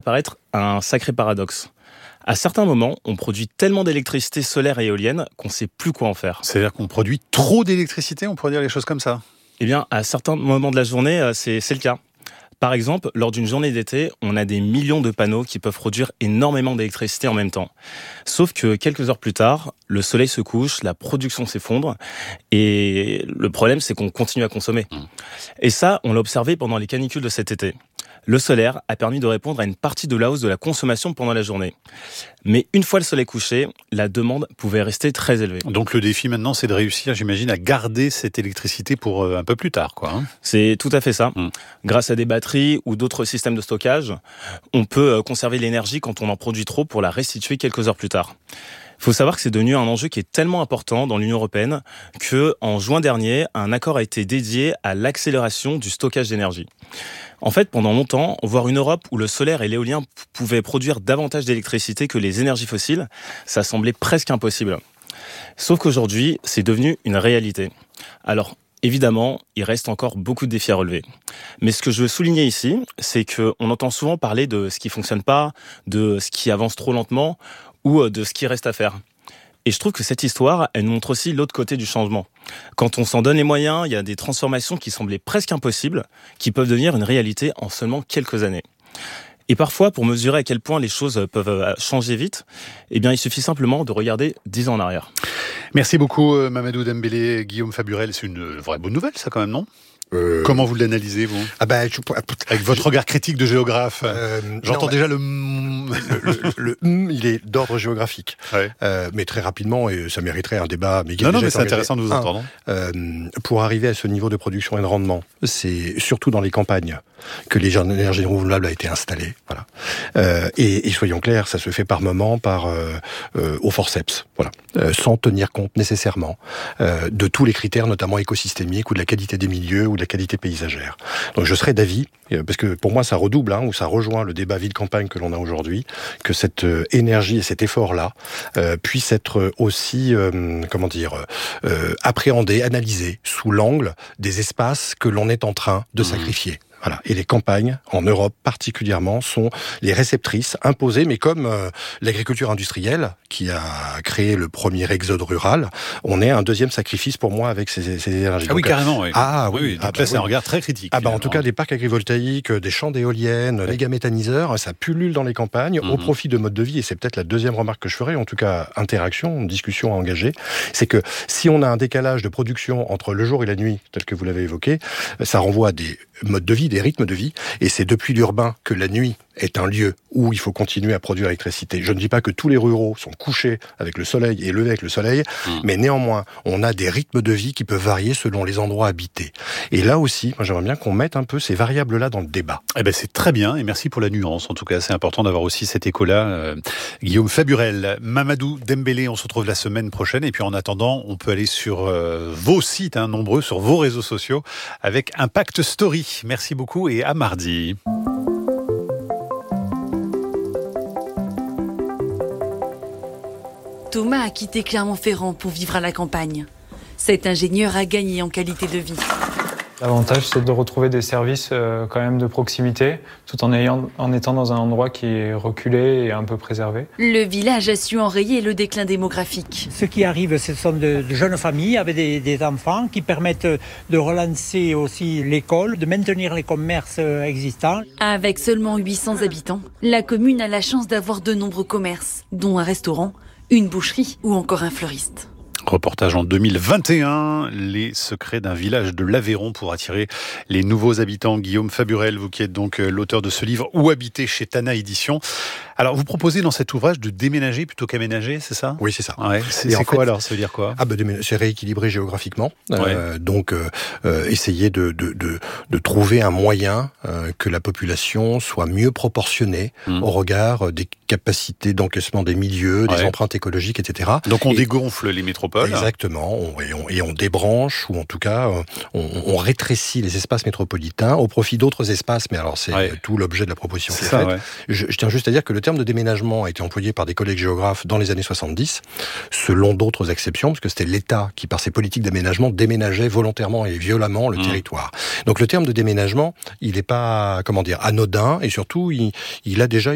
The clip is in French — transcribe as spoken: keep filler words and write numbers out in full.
paraître un sacré paradoxe. À certains moments, on produit tellement d'électricité solaire et éolienne qu'on ne sait plus quoi en faire. C'est-à-dire qu'on produit trop d'électricité, on pourrait dire les choses comme ça? Eh bien, à certains moments de la journée, c'est, c'est le cas. Par exemple, lors d'une journée d'été, on a des millions de panneaux qui peuvent produire énormément d'électricité en même temps. Sauf que quelques heures plus tard, le soleil se couche, la production s'effondre, et le problème, c'est qu'on continue à consommer. Mmh. Et ça, on l'a observé pendant les canicules de cet été. Le solaire a permis de répondre à une partie de la hausse de la consommation pendant la journée. Mais une fois le soleil couché, la demande pouvait rester très élevée. Donc le défi maintenant, c'est de réussir, j'imagine, à garder cette électricité pour euh, un peu plus tard, quoi. Hein. C'est tout à fait ça. Mmh. Grâce à des batteries ou d'autres systèmes de stockage, on peut conserver l'énergie quand on en produit trop pour la restituer quelques heures plus tard. Il faut savoir que c'est devenu un enjeu qui est tellement important dans l'Union européenne qu'en juin dernier, un accord a été dédié à l'accélération du stockage d'énergie. En fait, pendant longtemps, voir une Europe où le solaire et l'éolien p- pouvaient produire davantage d'électricité que les énergies fossiles, ça semblait presque impossible. Sauf qu'aujourd'hui, c'est devenu une réalité. Alors, évidemment, il reste encore beaucoup de défis à relever. Mais ce que je veux souligner ici, c'est qu'on entend souvent parler de ce qui fonctionne pas, de ce qui avance trop lentement, ou de ce qui reste à faire. Et je trouve que cette histoire, elle nous montre aussi l'autre côté du changement. Quand on s'en donne les moyens, il y a des transformations qui semblaient presque impossibles, qui peuvent devenir une réalité en seulement quelques années. Et parfois, pour mesurer à quel point les choses peuvent changer vite, eh bien, il suffit simplement de regarder dix ans en arrière. Merci beaucoup, Mamadou Dembélé, Guillaume Faburel. C'est une vraie bonne nouvelle, ça, quand même, non ? Euh... Comment vous l'analysez, vous ? Ah ben, je... Avec votre regard critique de géographe, euh, j'entends non, déjà le... le, le, le il est d'ordre géographique, ouais. euh, mais très rapidement, et ça mériterait un débat. Mais non, non, mais c'est intéressant de vous entendre. Un, euh, pour arriver à ce niveau de production et de rendement, c'est surtout dans les campagnes que les énergies renouvelables a été installées. Voilà. Euh, et, et soyons clairs, ça se fait par moment, par euh, euh, au forceps, voilà, euh, sans tenir compte nécessairement euh, de tous les critères, notamment écosystémiques ou de la qualité des milieux ou de la qualité paysagère. Donc je serais d'avis, parce que pour moi ça redouble, hein, ou ça rejoint le débat ville-campagne que l'on a aujourd'hui, que cette euh, énergie et cet effort-là euh, puissent être aussi, euh, comment dire, euh, appréhendés, analysés sous l'angle des espaces que l'on est en train de mmh. sacrifier. Voilà. Et les campagnes, en Europe particulièrement, sont les réceptrices imposées, mais comme euh, l'agriculture industrielle, qui a créé le premier exode rural, on est un deuxième sacrifice pour moi avec ces, ces énergies. Ah oui, donc, carrément, oui. Ah oui, oui. oui donc ah, là, bah, c'est oui. un regard très critique. Ah bah, en tout cas, des parcs agrivoltaïques, des champs d'éoliennes, ouais. les gaméthaniseurs, ça pullule dans les campagnes, mm-hmm. au profit de modes de vie, et c'est peut-être la deuxième remarque que je ferai, en tout cas, interaction, discussion à engager, c'est que si on a un décalage de production entre le jour et la nuit, tel que vous l'avez évoqué, ça renvoie à des modes de vie, des rythmes de vie, et c'est depuis l'urbain que la nuit est un lieu où il faut continuer à produire l'électricité. Je ne dis pas que tous les ruraux sont couchés avec le soleil et levés avec le soleil, mmh. mais néanmoins, on a des rythmes de vie qui peuvent varier selon les endroits habités. Et là aussi, moi j'aimerais bien qu'on mette un peu ces variables-là dans le débat. Eh ben c'est très bien, et merci pour la nuance. En tout cas, c'est important d'avoir aussi cet écho-là. Euh, Guillaume Faburel, Mamadou Dembélé, on se retrouve la semaine prochaine. Et puis en attendant, on peut aller sur euh, vos sites, hein, nombreux, sur vos réseaux sociaux, avec Impact Story. Merci beaucoup et à mardi. Thomas a quitté Clermont-Ferrand pour vivre à la campagne. Cet ingénieur a gagné en qualité de vie. L'avantage, c'est de retrouver des services euh, quand même de proximité, tout en, ayant, en étant dans un endroit qui est reculé et un peu préservé. Le village a su enrayer le déclin démographique. Ce qui arrive, ce sont de, de jeunes familles avec des, des enfants qui permettent de relancer aussi l'école, de maintenir les commerces existants. Avec seulement huit cents habitants, la commune a la chance d'avoir de nombreux commerces, dont un restaurant, une boucherie ou encore un fleuriste. Reportage en deux mille vingt et un, les secrets d'un village de l'Aveyron pour attirer les nouveaux habitants. Guillaume Faburel, vous qui êtes donc l'auteur de ce livre, Où habiter chez Tana Édition. Alors, vous proposez dans cet ouvrage de déménager plutôt qu'aménager, c'est ça ? Oui, c'est ça. Ouais. C'est, c'est quoi fait, alors ? Ça veut dire quoi ? Ah ben, c'est rééquilibrer géographiquement. Ouais. Euh, donc, euh, euh, essayer de, de, de, de trouver un moyen euh, que la population soit mieux proportionnée mmh. au regard des capacités d'encaissement des milieux, des ouais. empreintes écologiques, et cetera. Donc, on et, dégonfle les métropoles. Exactement. On, et, on, et on débranche, ou en tout cas, on, on rétrécit les espaces métropolitains au profit d'autres espaces. Mais alors, c'est ouais. tout l'objet de la proposition c'est qui est ça, faite. Ouais. Je, je tiens juste à dire que le terme de déménagement a été employé par des collègues géographes dans les années soixante-dix, selon d'autres exceptions, parce que c'était l'État qui, par ses politiques d'aménagement, déménageait volontairement et violemment le mmh. territoire. Donc le terme de déménagement, il n'est pas, comment dire, anodin, et surtout, il, il a déjà